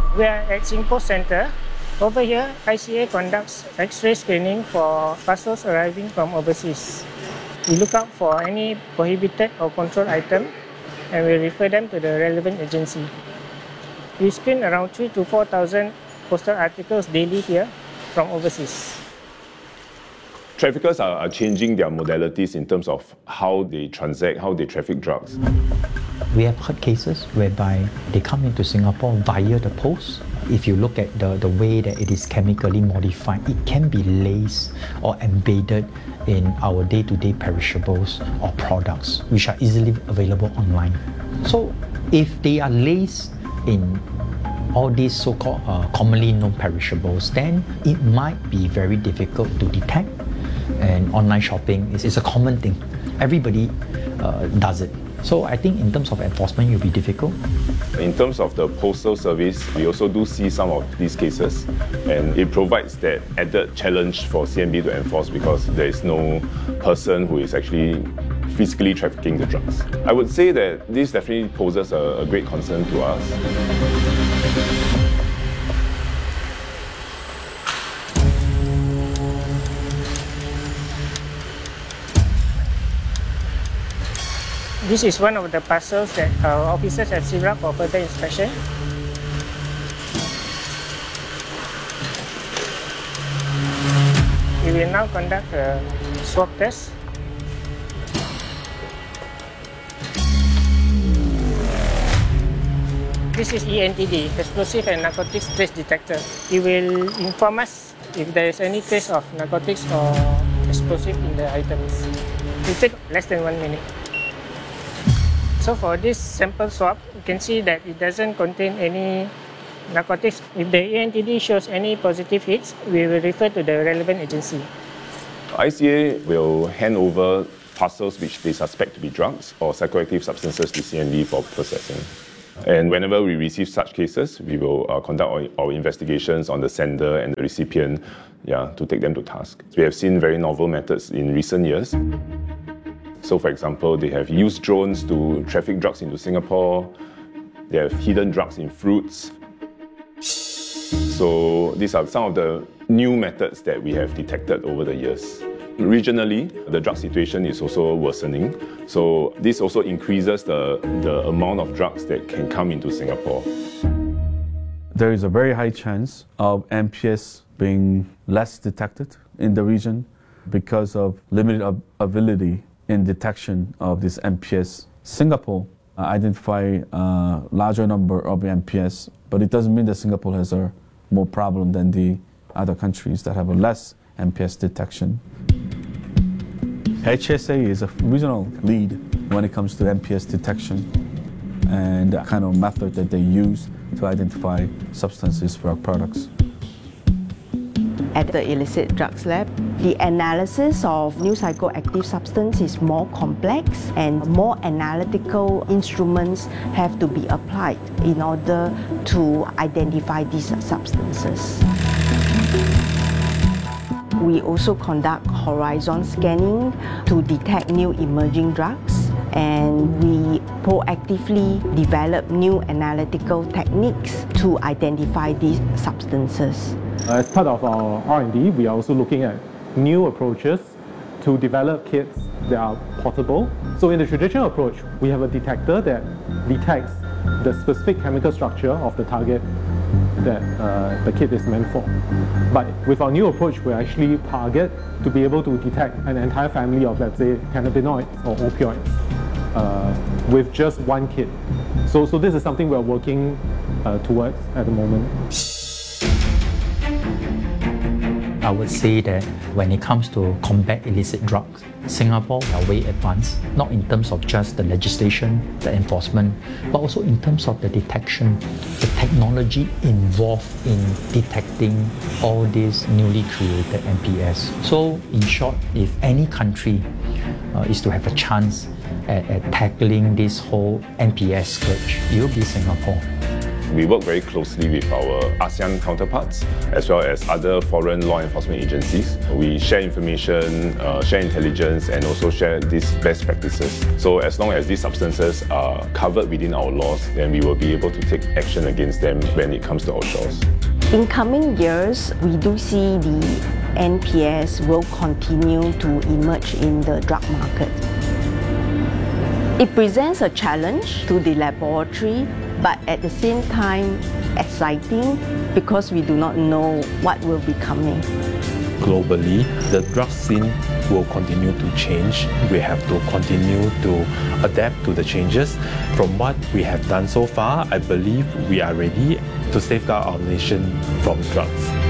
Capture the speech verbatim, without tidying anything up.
We are at SingPost Center. Over here, I C A conducts X-ray screening for parcels arriving from overseas. We look out for any prohibited or controlled item and we refer them to the relevant agency. We screen around three to four thousand postal articles daily here from overseas. Traffickers are, are changing their modalities in terms of how they transact, how they traffic drugs. We have heard cases whereby they come into Singapore via the post. If you look at the, the way that it is chemically modified, it can be laced or embedded in our day-to-day perishables or products, which are easily available online. So if they are laced in all these so-called uh, commonly known perishables, then it might be very difficult to detect. And online shopping is, is a common thing. Everybody uh, does it. So I think in terms of enforcement, it will be difficult. In terms of the postal service, we also do see some of these cases, and it provides that added challenge for C M B to enforce because there is no person who is actually physically trafficking the drugs. I would say that this definitely poses a, a great concern to us. This is one of the parcels that our officers have sealed up for further inspection. We will now conduct a swab test. This is E N T D, Explosive and Narcotics Trace Detector. It will inform us if there is any trace of narcotics or explosive in the items. It will take less than one minute. So for this sample swab, you can see that it doesn't contain any narcotics. If the E N T D shows any positive hits, we will refer to the relevant agency. I C A will hand over parcels which they suspect to be drugs or psychoactive substances to C N B for processing. And whenever we receive such cases, we will uh, conduct our, our investigations on the sender and the recipient, yeah, to take them to task. We have seen very novel methods in recent years. So for example, they have used drones to traffic drugs into Singapore. They have hidden drugs in fruits. So these are some of the new methods that we have detected over the years. Regionally, the drug situation is also worsening. So this also increases the, the amount of drugs that can come into Singapore. There is a very high chance of M P S being less detected in the region because of limited ab- ability in detection of this M P S. Singapore uh, identify a larger number of M P S, but it doesn't mean that Singapore has a more problem than the other countries that have a less M P S detection. H S A is a regional lead when it comes to M P S detection and the kind of method that they use to identify substances for our products. At the illicit drugs lab, the analysis of new psychoactive substance is more complex and more analytical instruments have to be applied in order to identify these substances. We also conduct horizon scanning to detect new emerging drugs, and we proactively develop new analytical techniques to identify these substances. As part of our R and D, we are also looking at new approaches to develop kits that are portable. So in the traditional approach, we have a detector that detects the specific chemical structure of the target that uh, the kit is meant for. But with our new approach, we actually target to be able to detect an entire family of, let's say, cannabinoids or opioids uh, with just one kit. So, so this is something we're working uh, towards at the moment. I would say that when it comes to combat illicit drugs, Singapore are way advanced, not in terms of just the legislation, the enforcement, but also in terms of the detection, the technology involved in detecting all these newly created M P S. So in short, if any country uh, is to have a chance at, at tackling this whole M P S scourge, it will be Singapore. We work very closely with our ASEAN counterparts as well as other foreign law enforcement agencies. We share information, uh, share intelligence, and also share these best practices. So as long as these substances are covered within our laws, then we will be able to take action against them when it comes to our shores. In coming years, we do see the N P S will continue to emerge in the drug market. It presents a challenge to the laboratory, but at the same time exciting because we do not know what will be coming. Globally, the drug scene will continue to change. We have to continue to adapt to the changes. From what we have done so far, I believe we are ready to safeguard our nation from drugs.